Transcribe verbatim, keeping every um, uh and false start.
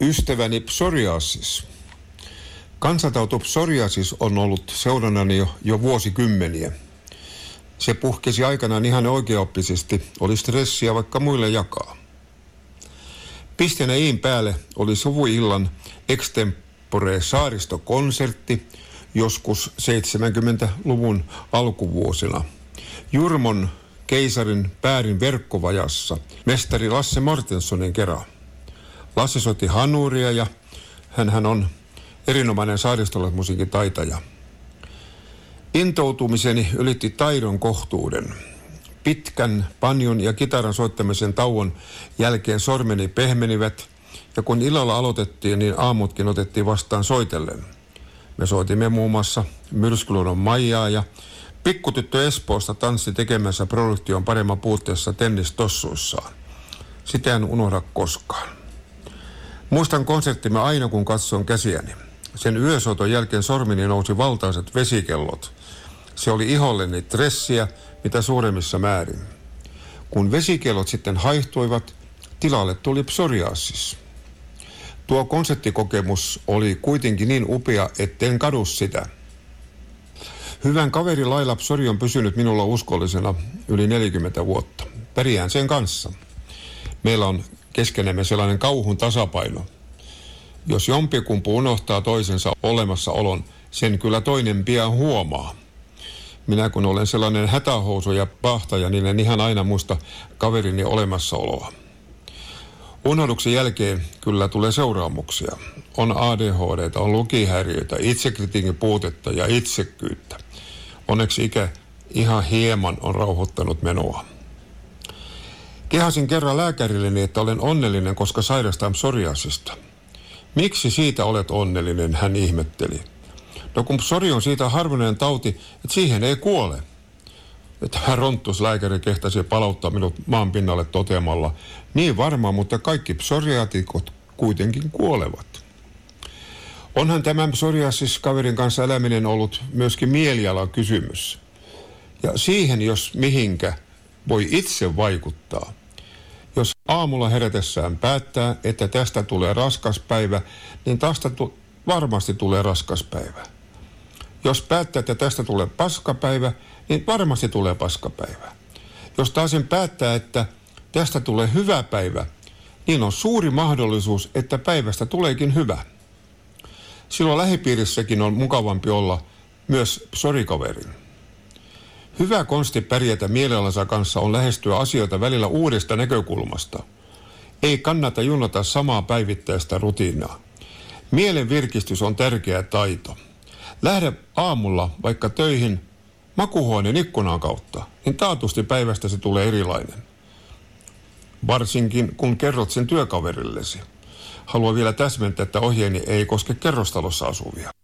Ystäväni psoriasis. Kansantauti psoriasis on ollut seurannani jo, jo vuosikymmeniä. Se puhkesi aikanaan ihan oikeaoppisesti, oli stressiä vaikka muille jakaa. Pisteenä iin päälle oli suvuillan extempore saaristokonsertti joskus seitsemänkymmentäluvun alkuvuosina. Jurmon keisarin Päärin verkkovajassa mestari Lasse Mortenssonin kera. Lasse soitti hanuria ja hänhän on erinomainen saaristolaismusiikin taitaja. Intoutumiseni ylitti taidon kohtuuden. Pitkän banjon ja kitaran soittamisen tauon jälkeen sormeni pehmenivät, ja kun illalla aloitettiin, niin aamutkin otettiin vastaan soitellen. Me soitimme muun muassa Myrskyluodon Maijaa, ja pikkutyttö Espoosta tanssi tekemänsä produktion paremman puutteessa tennistossuissaan. Sitä en unohda koskaan. Muistan konserttimme aina, kun katson käsiäni. Sen yösoiton jälkeen sormini nousi valtaiset vesikellot. Se oli iholleni stressiä, mitä suuremmissa määrin. Kun vesikellot sitten haihtuivat, tilalle tuli psoriasis. Tuo konserttikokemus oli kuitenkin niin upea, etten kadu sitä. Hyvän kaverin lailla psori on pysynyt minulla uskollisena yli neljäkymmentä vuotta. Pärjään sen kanssa. Meillä on keskenämme sellainen kauhun tasapaino. Jos jompikumpu unohtaa toisensa olemassaolon, sen kyllä toinen pian huomaa. Minä kun olen sellainen hätähousu ja pahtaja, niin en ihan aina muista kaverini olemassaoloa. Unohduksen jälkeen kyllä tulee seuraamuksia. On A D H D:tä, on lukihäiriöitä, itsekritiikin puutetta ja itsekkyyttä. Onneksi ikä ihan hieman on rauhoittanut menoa. Kehasin kerran lääkärilleni, että olen onnellinen, koska sairastan psoriasista. Miksi siitä olet onnellinen, hän ihmetteli. No kun psori on siitä harvinainen tauti, että siihen ei kuole. Että hän ronttuslääkäri kehtasi palauttaa minut maan pinnalle toteamalla. Niin varmaan, mutta kaikki psoriaatikot kuitenkin kuolevat. Onhan tämän psoriasis-kaverin kanssa eläminen ollut myöskin mielialan kysymys. Ja siihen, jos mihinkä, voi itse vaikuttaa. Jos aamulla herätessään päättää, että tästä tulee raskas päivä, niin tästä tu- varmasti tulee raskas päivä. Jos päättää, että tästä tulee paskapäivä, niin varmasti tulee paskapäivä. Jos taas sen päättää, että tästä tulee hyvä päivä, niin on suuri mahdollisuus, että päivästä tuleekin hyvä. Silloin lähipiirissäkin on mukavampi olla myös psorikaverin. Hyvä konsti pärjätä mielialansa kanssa on lähestyä asioita välillä uudesta näkökulmasta. Ei kannata junata samaa päivittäistä rutiinaa. Mielen virkistys on tärkeä taito. Lähde aamulla vaikka töihin makuuhuoneen ikkunan kautta, niin taatusti päivästä se tulee erilainen. Varsinkin kun kerrot sen työkaverillesi. Haluan vielä täsmentää, että ohjeeni ei koske kerrostalossa asuvia.